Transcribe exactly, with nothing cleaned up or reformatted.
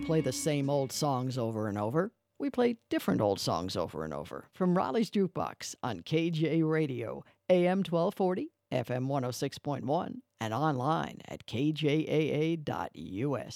play the same old songs over and over. We play different old songs over and over. From Raleigh's Jukebox on K J Radio, A M twelve forty, F M one oh six point one, and online at K J A A dot U S.